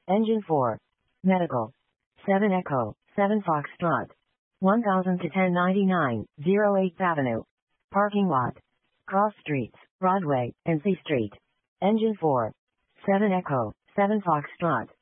Engine 4. Medical. 7 Echo, 7 Foxtrot. 1000 to 1099, 08th Avenue. Parking lot. Cross Streets, Broadway, and C Street. Engine 4. 7 Echo, 7 Foxtrot.